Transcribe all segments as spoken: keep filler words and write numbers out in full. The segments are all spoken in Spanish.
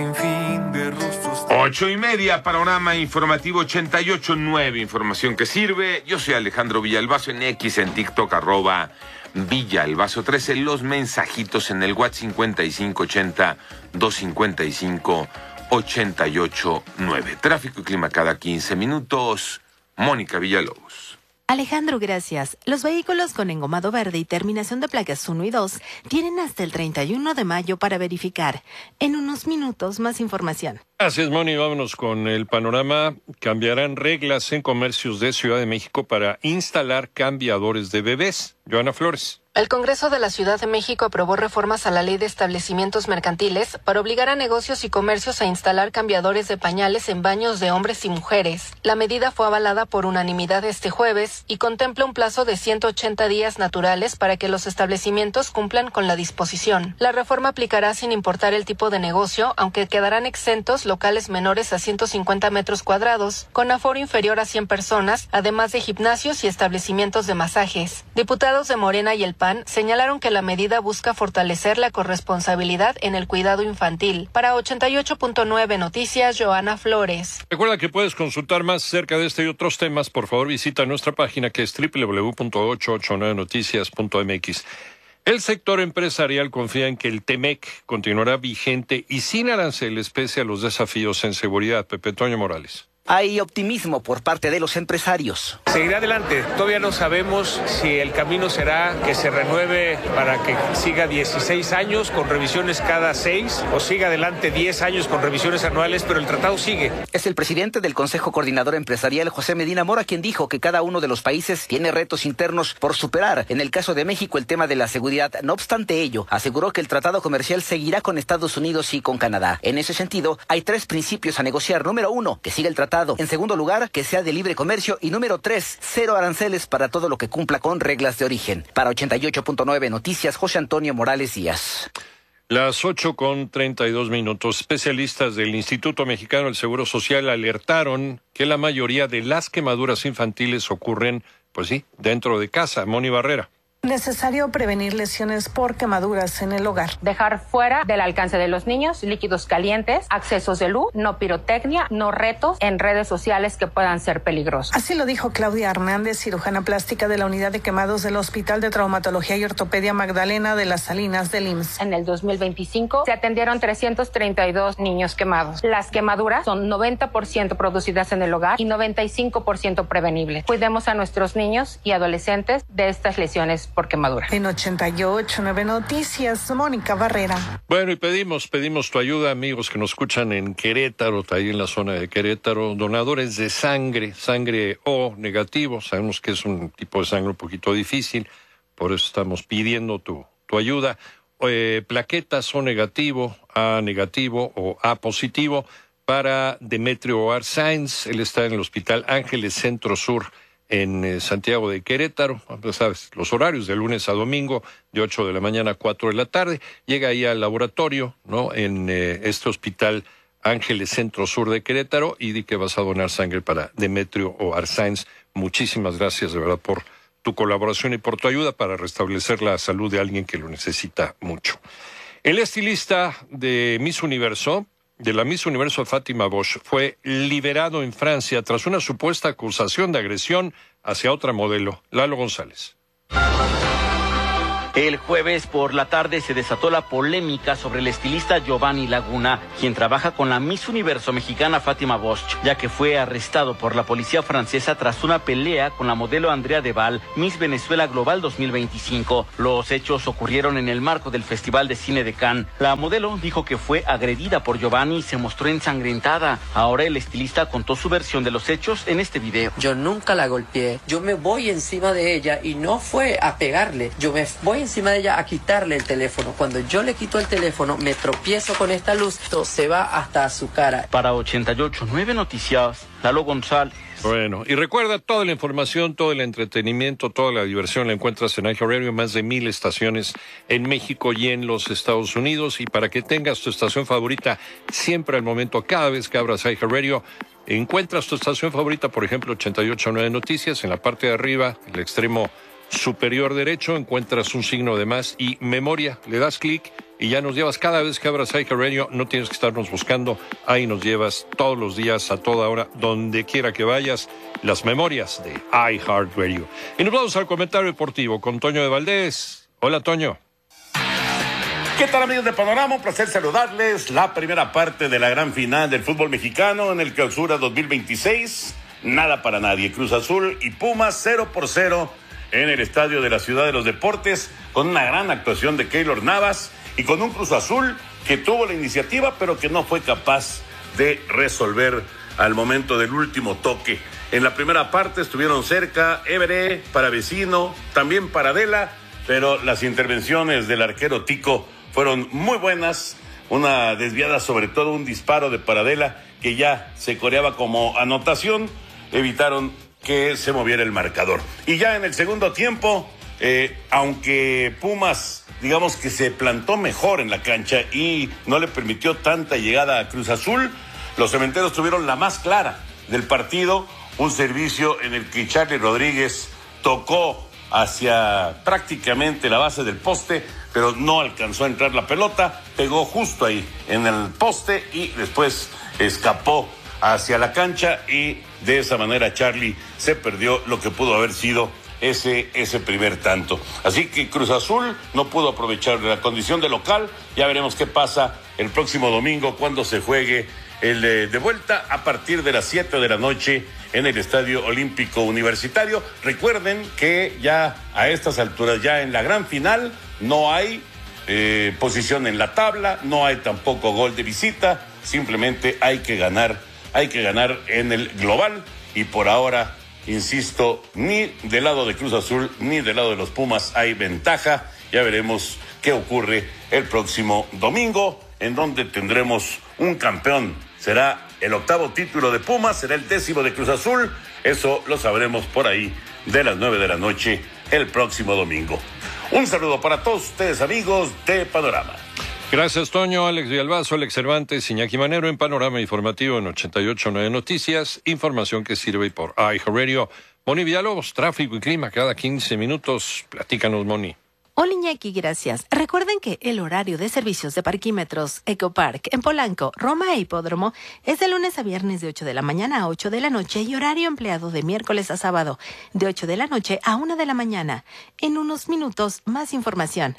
Ocho y media, panorama informativo ochenta y ocho punto nueve, información que sirve. Yo soy Alejandro Villalbazo en X, en TikTok, arroba Villalbazo trece, los mensajitos en el WhatsApp cincuenta y cinco ochenta, doscientos cincuenta y cinco, ochenta y ocho nueve. Tráfico y clima cada quince minutos. Mónica Villalobos. Alejandro, gracias. Los vehículos con engomado verde y terminación de placas uno y dos tienen hasta el treinta y uno de mayo para verificar. En unos minutos, más información. Gracias, Moni. Vámonos con el panorama. Cambiarán reglas en comercios de Ciudad de México para instalar cambiadores de bebés. Joana Flores. El Congreso de la Ciudad de México aprobó reformas a la Ley de Establecimientos Mercantiles para obligar a negocios y comercios a instalar cambiadores de pañales en baños de hombres y mujeres. La medida fue avalada por unanimidad este jueves y contempla un plazo de ciento ochenta días naturales para que los establecimientos cumplan con la disposición. La reforma aplicará sin importar el tipo de negocio, aunque quedarán exentos locales menores a ciento cincuenta metros cuadrados, con aforo inferior a cien personas, además de gimnasios y establecimientos de masajes. Diputados de Morena y el P A N señalaron que la medida busca fortalecer la corresponsabilidad en el cuidado infantil. Para ochenta y ocho punto nueve Noticias, Joana Flores. Recuerda que puedes consultar más acerca de este y otros temas. Por favor, visita nuestra página que es doble u doble u doble u punto ochocientos ochenta y nueve noticias punto m x. El sector empresarial confía en que el TEMEC continuará vigente y sin aranceles pese a los desafíos en seguridad. Pepe Toño Morales. Hay optimismo por parte de los empresarios. Seguirá adelante. Todavía no sabemos si el camino será que se renueve para que siga dieciséis años con revisiones cada seis o siga adelante diez años con revisiones anuales, pero el tratado sigue. Es el presidente del Consejo Coordinador Empresarial, José Medina Mora, quien dijo que cada uno de los países tiene retos internos por superar. En el caso de México, el tema de la seguridad. No obstante ello, aseguró que el tratado comercial seguirá con Estados Unidos y con Canadá. En ese sentido, hay tres principios a negociar. Número uno, que siga el tratado. En segundo lugar, que sea de libre comercio. Y número tres, cero aranceles para todo lo que cumpla con reglas de origen. Para ochenta y ocho punto nueve Noticias, José Antonio Morales Díaz. Las ocho con treinta y dos minutos. Especialistas del Instituto Mexicano del Seguro Social alertaron que la mayoría de las quemaduras infantiles ocurren, pues sí, dentro de casa. Moni Barrera. Necesario prevenir lesiones por quemaduras en el hogar. Dejar fuera del alcance de los niños líquidos calientes, accesos de luz, no pirotecnia, no retos en redes sociales que puedan ser peligrosos. Así lo dijo Claudia Hernández, cirujana plástica de la Unidad de Quemados del Hospital de Traumatología y Ortopedia Magdalena de las Salinas del I M S S. En el dos mil veinticinco se atendieron trescientos treinta y dos niños quemados. Las quemaduras son noventa por ciento producidas en el hogar y noventa y cinco por ciento prevenibles. Cuidemos a nuestros niños y adolescentes de estas lesiones por quemadura. En ochenta y ocho punto nueve Noticias, Mónica Barrera. Bueno, y pedimos, pedimos tu ayuda, amigos que nos escuchan en Querétaro, ahí en la zona de Querétaro, donadores de sangre, sangre O negativo. Sabemos que es un tipo de sangre un poquito difícil, por eso estamos pidiendo tu, tu ayuda. Eh, plaquetas O negativo, A negativo o A positivo para Demetrio Arzáinz. Él está en el Hospital Ángeles Centro Sur en eh, Santiago de Querétaro. Pues sabes, los horarios de lunes a domingo, de ocho de la mañana a cuatro de la tarde. Llega ahí al laboratorio, ¿no? En eh, este Hospital Ángeles Centro Sur de Querétaro y di que vas a donar sangre para Demetrio o Arzáinz. Muchísimas gracias de verdad por tu colaboración y por tu ayuda para restablecer la salud de alguien que lo necesita mucho. El estilista de Miss Universo, de la Miss Universo Fátima Bosch, fue liberado en Francia tras una supuesta acusación de agresión hacia otra modelo, Lalo González. El jueves por la tarde se desató la polémica sobre el estilista Giovanni Laguna, quien trabaja con la Miss Universo mexicana Fátima Bosch, ya que fue arrestado por la policía francesa tras una pelea con la modelo Andrea Deval, Miss Venezuela Global dos mil veinticinco. Los hechos ocurrieron en el marco del Festival de Cine de Cannes. La modelo dijo que fue agredida por Giovanni y se mostró ensangrentada. Ahora el estilista contó su versión de los hechos en este video. Yo nunca la golpeé, yo me voy encima de ella y no fue a pegarle, yo me voy encima de ella a quitarle el teléfono. Cuando yo le quito el teléfono, me tropiezo con esta luz, esto se va hasta su cara. Para ochenta y ocho punto nueve Noticias, Lalo González. Bueno, y recuerda, toda la información, todo el entretenimiento, toda la diversión la encuentras en iHeartRadio, más de mil estaciones en México y en los Estados Unidos. Y para que tengas tu estación favorita siempre al momento, cada vez que abras iHeartRadio, encuentras tu estación favorita, por ejemplo, ochenta y ocho punto nueve Noticias, en la parte de arriba, el extremo superior derecho, encuentras un signo de más y memoria, le das clic y ya nos llevas cada vez que abras iHeartRadio, no tienes que estarnos buscando, ahí nos llevas todos los días, a toda hora, donde quiera que vayas, las memorias de iHeartRadio. Y nos vamos al comentario deportivo con Toño de Valdés. Hola, Toño. ¿Qué tal, amigos de Panorama? Un placer saludarles. La primera parte de la gran final del fútbol mexicano en el Clausura dos mil veintiséis. Nada para nadie. Cruz Azul y Pumas cero por cero en el Estadio de la Ciudad de los Deportes, con una gran actuación de Keylor Navas y con un Cruz Azul que tuvo la iniciativa, pero que no fue capaz de resolver al momento del último toque. En la primera parte estuvieron cerca Évere, Paravecino, también Paradela, pero las intervenciones del arquero Tico fueron muy buenas, una desviada, sobre todo un disparo de Paradela que ya se coreaba como anotación, evitaron que se moviera el marcador. Y ya en el segundo tiempo, eh, aunque Pumas, digamos que se plantó mejor en la cancha y no le permitió tanta llegada a Cruz Azul, los cementeros tuvieron la más clara del partido, un servicio en el que Charly Rodríguez tocó hacia prácticamente la base del poste, pero no alcanzó a entrar la pelota, pegó justo ahí en el poste y después escapó hacia la cancha y de esa manera Charly se perdió lo que pudo haber sido ese, ese primer tanto. Así que Cruz Azul no pudo aprovechar la condición de local. Ya veremos qué pasa el próximo domingo cuando se juegue el de, de vuelta a partir de las siete de la noche en el Estadio Olímpico Universitario. Recuerden que ya a estas alturas, ya en la gran final, no hay eh, posición en la tabla, no hay tampoco gol de visita, simplemente hay que ganar, hay que ganar en el global y por ahora, insisto, ni del lado de Cruz Azul ni del lado de los Pumas hay ventaja. Ya veremos qué ocurre el próximo domingo, en donde tendremos un campeón. Será el octavo título de Pumas, será el décimo de Cruz Azul. Eso lo sabremos por ahí de las nueve de la noche el próximo domingo. Un saludo para todos ustedes, amigos de Panorama. Gracias, Toño. Alex Villalbazo, Alex Cervantes, Iñaki Manero en Panorama Informativo en ochenta y ocho punto nueve Noticias. Información que sirve por iHeartRadio. Moni Villalobos, tráfico y clima cada quince minutos. Platícanos, Moni. Hola, Iñaki, gracias. Recuerden que el horario de servicios de parquímetros Ecopark en Polanco, Roma e Hipódromo es de lunes a viernes de ocho de la mañana a ocho de la noche y horario empleado de miércoles a sábado de ocho de la noche a una de la mañana. En unos minutos, más información.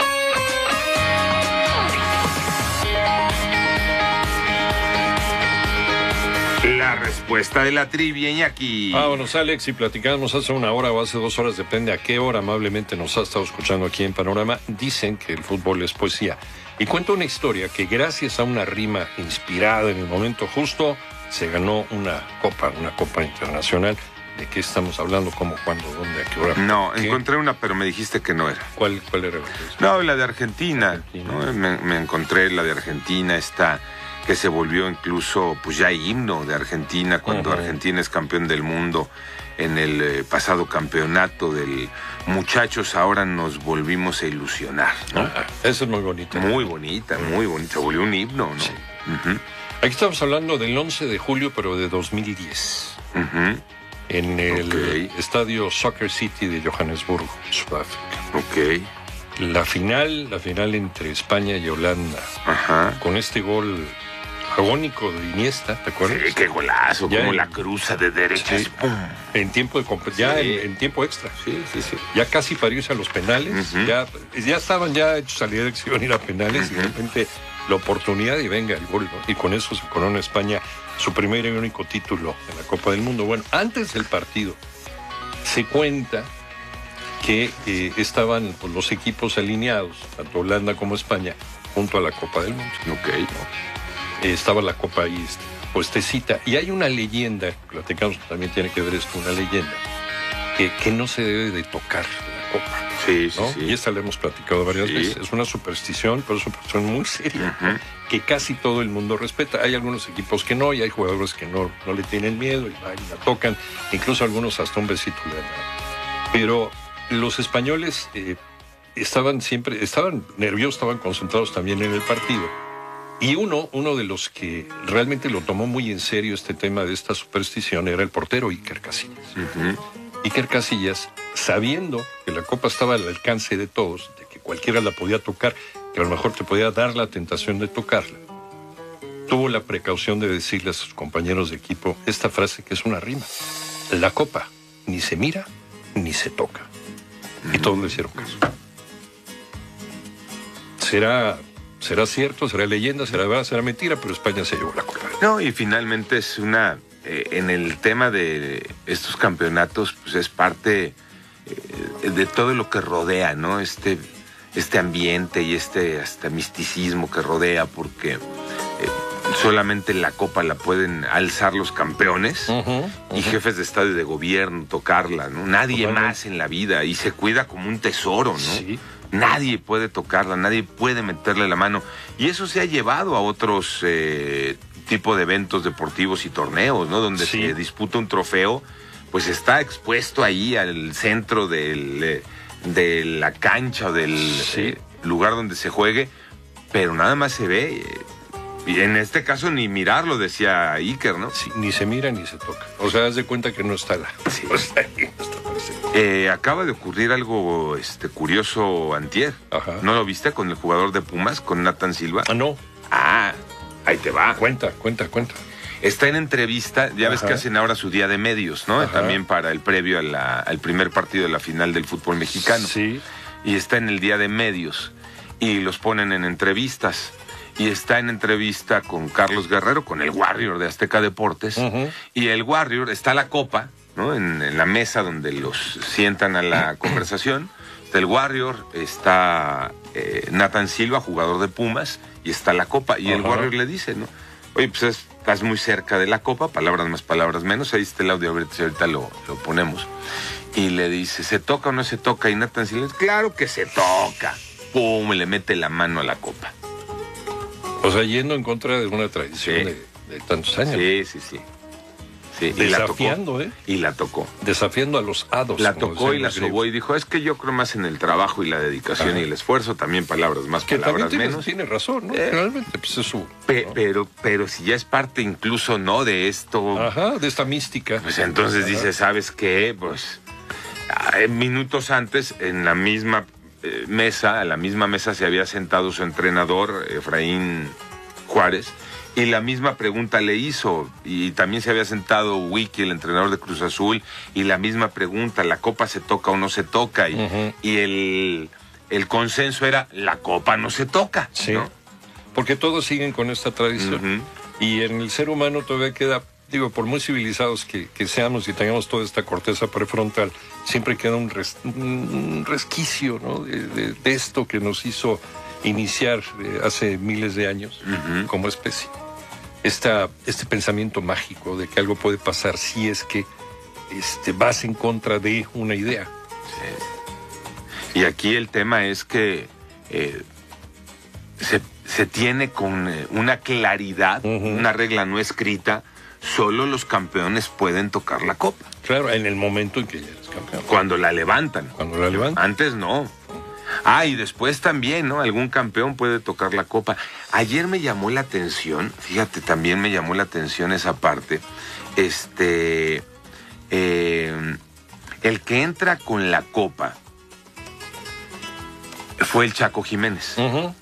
La respuesta de la trivia, Iñaki. Vámonos, Alex, y platicamos hace una hora o hace dos horas, depende a qué hora amablemente nos ha estado escuchando aquí en Panorama. Dicen que el fútbol es poesía. Y cuento una historia que gracias a una rima inspirada en el momento justo, se ganó una copa, una copa internacional. ¿De qué estamos hablando? ¿Cómo, cuándo, dónde, a qué hora? No, ¿Qué? Encontré una, pero me dijiste que no era. ¿Cuál, cuál era? No, la de Argentina. Argentina. ¿no? Me, me encontré la de Argentina, esta que se volvió incluso, pues ya himno de Argentina, cuando uh-huh. Argentina es campeón del mundo en el eh, pasado campeonato del Muchachos, ahora nos volvimos a ilusionar, ¿no? Ah, esa es muy bonita. Muy bonita, muy bonita. Se volvió un himno, ¿no? Sí. Uh-huh. Aquí estamos hablando del once de julio, pero de dos mil diez. Uh-huh. En el okay. estadio Soccer City de Johannesburgo, Sudáfrica. Ok. La final, la final entre España y Holanda. Ajá. Con este gol agónico de Iniesta, ¿te acuerdas? Sí, qué golazo, ya como en, la cruza de derecha. Sí, en tiempo de comp- ya sí. en, en tiempo extra. Sí, sí, sí. Ya casi para irse a los penales. Uh-huh. Ya, ya estaban ya hechos a la idea de que se iban a ir a penales uh-huh. y de repente la oportunidad y venga el gol, ¿no? Y con eso se corona España su primer y único título en la Copa del Mundo. Bueno, antes del partido se cuenta que eh, estaban pues, los equipos alineados, tanto Holanda como España, junto a la Copa del Mundo. Ok. ¿no? Eh, estaba la Copa ahí este, puestecita. Y hay una leyenda, platicamos que también tiene que ver esto, una leyenda, que, que no se debe de tocar la Copa. Sí, sí, ¿no? sí. Y esta la hemos platicado varias sí. veces. Es una superstición, pero es una superstición muy seria, uh-huh. que casi todo el mundo respeta. Hay algunos equipos que no, y hay jugadores que no, no le tienen miedo y, y la tocan. Incluso algunos hasta un besito le dan. Pero los españoles eh, estaban siempre, estaban nerviosos, estaban concentrados también en el partido. Y uno, uno de los que realmente lo tomó muy en serio este tema de esta superstición era el portero Iker Casillas. Uh-huh. Iker Casillas, sabiendo que la copa estaba al alcance de todos, de que cualquiera la podía tocar, que a lo mejor te podía dar la tentación de tocarla, tuvo la precaución de decirle a sus compañeros de equipo esta frase que es una rima: la copa ni se mira ni se toca. Y todos le hicieron caso. Será, será cierto, será leyenda, será verdad, será mentira, pero España se llevó la copa. No, y finalmente es una... Eh, en el tema de estos campeonatos, pues es parte eh, de todo lo que rodea, ¿no? Este, este ambiente y este hasta misticismo que rodea, porque... Eh, solamente la copa la pueden alzar los campeones uh-huh, uh-huh. y jefes de estado y de gobierno tocarla, ¿no? Nadie uh-huh. más en la vida, y se cuida como un tesoro, ¿no? Sí. Nadie puede tocarla, nadie puede meterle la mano, y eso se ha llevado a otros eh, tipos de eventos deportivos y torneos, ¿no? Donde sí. se disputa un trofeo, pues está expuesto ahí al centro del, de la cancha o del sí. eh, lugar donde se juegue, pero nada más se ve... Eh, Y en este caso ni mirarlo, decía Iker, ¿no? Sí, ni se mira ni se toca. O sea, haz de cuenta que no está la... Sí. O sea, no está eh, acaba de ocurrir algo este, curioso antier. Ajá. ¿No lo viste con el jugador de Pumas, con Nathan Silva? Ah, no. Ah, ahí te va. Cuenta, cuenta, cuenta. Está en entrevista, ya Ajá. ves que hacen ahora su día de medios, ¿no? Ajá. También para el previo a la, al primer partido de la final del fútbol mexicano. Sí. Y está en el día de medios y los ponen en entrevistas. Y está en entrevista con Carlos Guerrero, con el Warrior de Azteca Deportes. Uh-huh. Y el Warrior, está la copa, ¿no? En, en la mesa donde los sientan a la conversación. Está el Warrior, está eh, Nathan Silva, jugador de Pumas, y está la copa. Y uh-huh. el Warrior le dice, ¿no? Oye, pues es, estás muy cerca de la copa, palabras más, palabras menos. Ahí está el audio, ahorita, ahorita lo, lo ponemos. Y le dice, ¿se toca o no se toca? Y Nathan Silva dice, claro que se toca. Pum, le mete la mano a la copa. O sea, yendo en contra de una tradición sí. de, de tantos años. Sí, sí, sí. sí. Desafiando, y la tocó, ¿eh? Y la tocó. Desafiando a los hados. La tocó y la sobó y dijo, es que yo creo más en el trabajo y la dedicación Ajá. y el esfuerzo, también palabras más, que palabras tiene, menos. Tiene razón, ¿no? Eh, Realmente, pues es su... Pe, ¿no? pero, pero si ya es parte incluso, ¿no? De esto... Ajá, de esta mística. Pues entonces Ajá. dice, ¿sabes qué? Pues minutos antes, en la misma... Eh, mesa, a la misma mesa se había sentado su entrenador, Efraín Juárez, y la misma pregunta le hizo, y también se había sentado Wiki, el entrenador de Cruz Azul, y la misma pregunta, ¿la copa se toca o no se toca? Y, uh-huh. y el, el consenso era, la copa no se toca, sí. ¿no? Porque todos siguen con esta tradición, uh-huh. y en el ser humano todavía queda... Digo, por muy civilizados que, que seamos y tengamos toda esta corteza prefrontal, siempre queda un, res, un resquicio, ¿no? de, de, de esto que nos hizo iniciar eh, hace miles de años uh-huh. como especie. Esta, este pensamiento mágico de que algo puede pasar si es que este, vas en contra de una idea. Sí. Y aquí el tema es que eh, se, se tiene con eh, una claridad, uh-huh. una regla no escrita. Solo los campeones pueden tocar la copa. Claro, en el momento en que ya eres campeón. Cuando la levantan. Cuando la levantan. Antes no. Ah, y después también, ¿no? Algún campeón puede tocar la copa. Ayer me llamó la atención, fíjate, también me llamó la atención esa parte. Este, eh, el que entra con la copa fue el Chaco Jiménez. Uh-huh.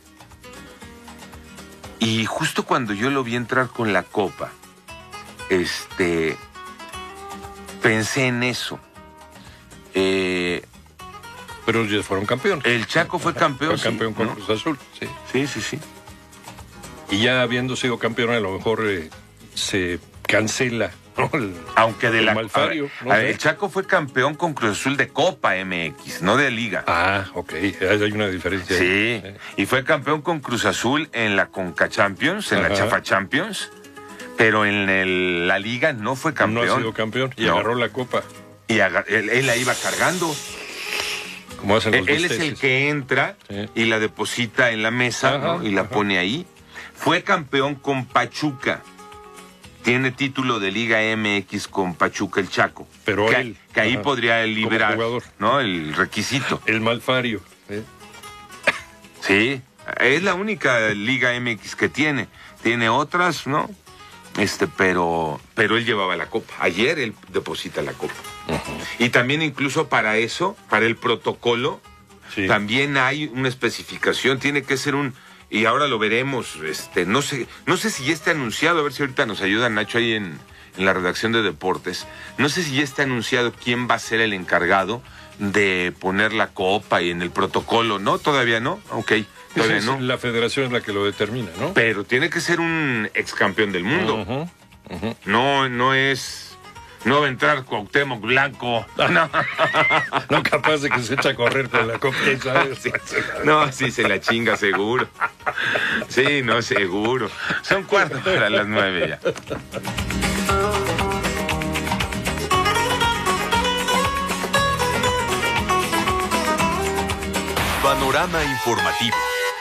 Y justo cuando yo lo vi entrar con la copa, Este, pensé en eso. Eh, Pero ya fueron campeones. El Chaco fue campeón. Fue campeón sí, con ¿no? Cruz Azul, sí. Sí, sí, sí. Y ya habiendo sido campeón, a lo mejor eh, se cancela, ¿no? El, Aunque de el la Malfario. A ver, no a ver, sé. el Chaco fue campeón con Cruz Azul de Copa M X, no de Liga. Ah, ok. Hay una diferencia. Sí. Ahí. Eh. Y fue campeón con Cruz Azul en la Conca Champions, en Ajá. la Chafa Champions. Pero en el, la Liga no fue campeón. No ha sido campeón y no. agarró la copa. Y agar, él, él la iba cargando. Como hacen los Él es el que entra sí. y la deposita en la mesa, ajá, ¿no? y la ajá. pone ahí. Fue campeón con Pachuca. Tiene título de Liga M X con Pachuca el Chaco. Pero que, él, que ahí ajá, podría liberar, ¿no? El requisito. El Malfario. ¿eh? Sí, es la única Liga M X que tiene. Tiene otras, ¿no? Este, pero, pero él llevaba la copa. Ayer él deposita la copa. Uh-huh. Y también incluso para eso, para el protocolo, sí. También hay una especificación, tiene que ser un... Y ahora lo veremos, este, no sé, no sé si ya está anunciado, a ver si ahorita nos ayuda Nacho ahí en, en la redacción de deportes. No sé si ya está anunciado quién va a ser el encargado de poner la copa y en el protocolo, ¿no? Todavía no, ok, todavía es, no. La federación es la que lo determina, ¿no? Pero tiene que ser un ex campeón del mundo. Uh-huh, uh-huh. No, no es... No va a entrar Cuauhtémoc Blanco. No. No, capaz de que se echa a correr con la copa, ¿sabes? Sí. No, sí, se la chinga seguro. Sí, no, seguro. Son cuarto para las nueve ya. Panorama informativo.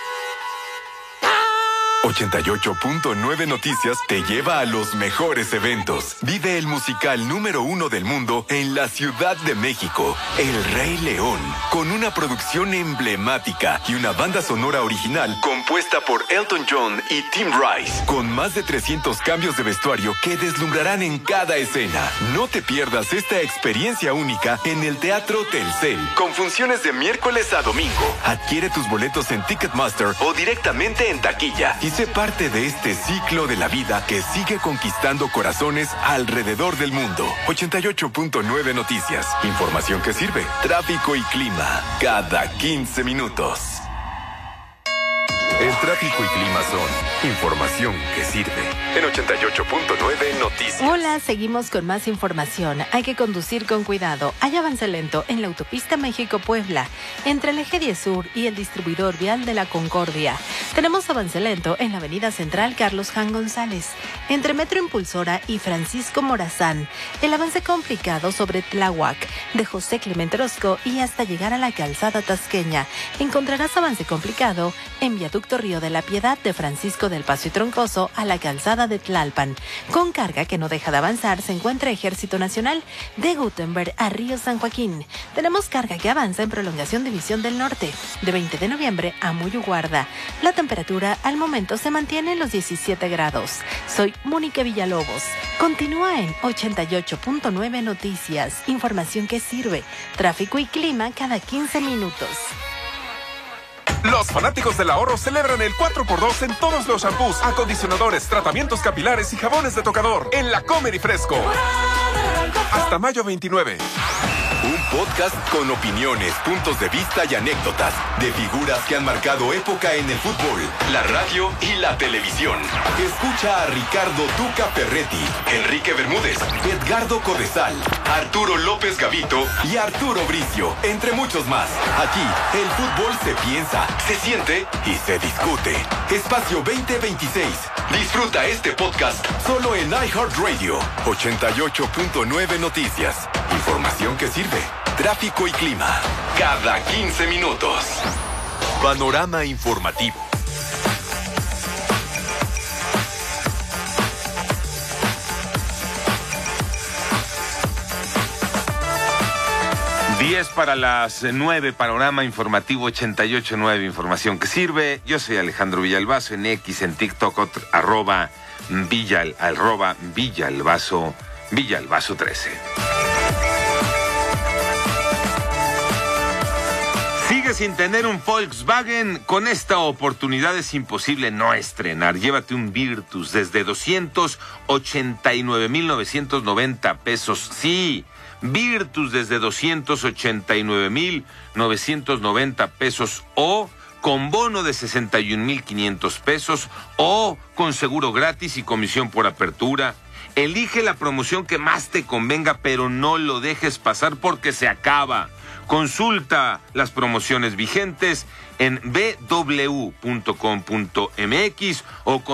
ochenta y ocho punto nueve Noticias te lleva a los mejores eventos. Vive el musical número uno del mundo en la Ciudad de México, El Rey León, con una producción emblemática y una banda sonora original compuesta por Elton John y Tim Rice, con más de trescientos cambios de vestuario que deslumbrarán en cada escena. No te pierdas esta experiencia única en el Teatro Telcel, con funciones de miércoles a domingo. Adquiere tus boletos en Ticketmaster o directamente en taquilla y sé parte de este ciclo de la vida que sigue conquistando corazones alrededor del mundo. ochenta y ocho punto nueve Noticias. Información que sirve. Tráfico y clima. Cada quince minutos. El tráfico y clima son información que sirve. En ochenta y ocho punto nueve Noticias. Hola, seguimos con más información. Hay que conducir con cuidado. Hay avance lento en la autopista México-Puebla, entre el eje diez Sur y el distribuidor vial de la Concordia. Tenemos avance lento en la avenida Central Carlos Jan González, entre Metro Impulsora y Francisco Morazán. El avance complicado sobre Tláhuac, de José Clemente Orozco y hasta llegar a la calzada Tasqueña. Encontrarás avance complicado en viaducto Río de la Piedad, de Francisco del Paso y Troncoso a la calzada de Tlalpan. Con carga que no deja de avanzar se encuentra Ejército Nacional, de Gutenberg a Río San Joaquín. Tenemos carga que avanza en prolongación División del Norte, de veinte de noviembre a Muyuguarda. La temperatura al momento se mantiene en los diecisiete grados. Soy Mónica Villalobos. Continúa en ochenta y ocho punto nueve Noticias. Información que sirve. Tráfico y clima cada quince minutos. Los fanáticos del ahorro celebran el cuatro por dos en todos los shampoos, acondicionadores, tratamientos capilares y jabones de tocador en la Comer y Fresco. Hasta mayo veintinueve. Un podcast con opiniones, puntos de vista y anécdotas de figuras que han marcado época en el fútbol, la radio y la televisión. Escucha a Ricardo Tuca Ferretti, Enrique Bermúdez, Edgardo Codesal, Arturo López Gavito y Arturo Bricio, entre muchos más. Aquí, el fútbol se piensa, se siente y se discute. Espacio veinte veintiséis. Disfruta este podcast solo en iHeartRadio. ochenta y ocho punto nueve Noticias. Información que sirve. Tráfico y clima. Cada quince minutos. Panorama informativo. diez para las nueve, panorama informativo ochenta y ocho punto nueve, información que sirve. Yo soy Alejandro Villalbazo, en X, en TikTok, otro, arroba Villal, arroba Villalbazo, Villalbazo trece. ¿Sigues sin tener un Volkswagen? Con esta oportunidad es imposible no estrenar. Llévate un Virtus desde doscientos ochenta y nueve mil novecientos noventa pesos. Sí, Virtus desde doscientos ochenta y nueve mil novecientos noventa pesos, o con bono de sesenta y un mil quinientos pesos, o con seguro gratis y comisión por apertura. Elige la promoción que más te convenga, pero no lo dejes pasar porque se acaba. Consulta las promociones vigentes en b w punto com punto m x o con